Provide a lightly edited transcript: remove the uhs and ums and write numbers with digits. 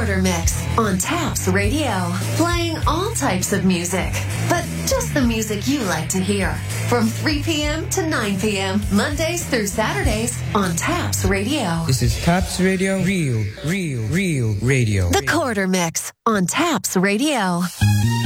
Quarter Mix on Taps Radio. Playing all types of music, but just the music you like to hear. From 3 p.m. to 9 p.m. Mondays through Saturdays on Taps Radio. This is Taps Radio, real radio. The Quarter Mix on Taps Radio.